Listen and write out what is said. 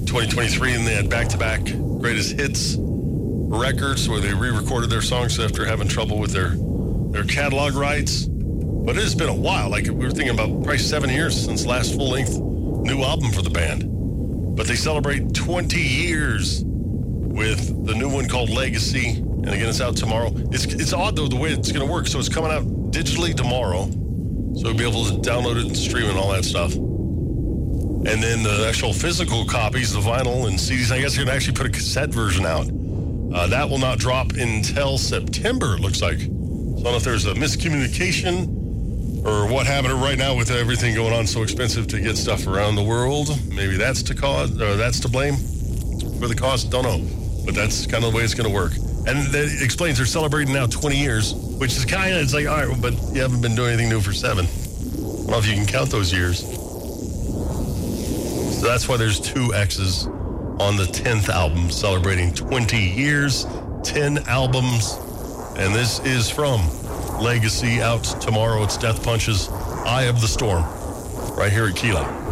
2023, and they had back-to-back greatest hits records where they re-recorded their songs after having trouble with their catalog rights. But it has been a while. Like, we were thinking about probably 7 years since last full-length new album for the band. But they celebrate 20 years with the new one called Legacy. And again, it's out tomorrow. It's odd, though, the way it's going to work. So it's coming out digitally tomorrow. So you'll be able to download it and stream it and all that stuff. And then the actual physical copies, the vinyl and CDs, I guess you're going to actually put a cassette version out. That will not drop until September, it looks like. So I don't know if there's a miscommunication or what happened right now with everything going on, so expensive to get stuff around the world. Maybe that's that's to blame for the cost. Don't know. But that's kind of the way it's going to work. And that explains they're celebrating now 20 years, which is kind of, it's like, all right, but you haven't been doing anything new for 7. I don't know if you can count those years. So that's why there's 2 X's on the 10th album, celebrating 20 years, 10 albums. And this is from Legacy, out tomorrow. It's Death Punch's Eye of the Storm, right here at Key Lime.